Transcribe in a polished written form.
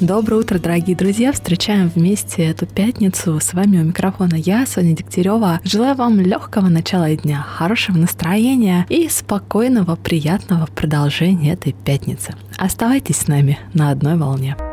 Доброе утро, дорогие друзья! Встречаем вместе эту пятницу. С вами у микрофона я, Соня Дегтярева. Желаю вам легкого начала дня, хорошего настроения и спокойного, приятного продолжения этой пятницы. Оставайтесь с нами на одной волне.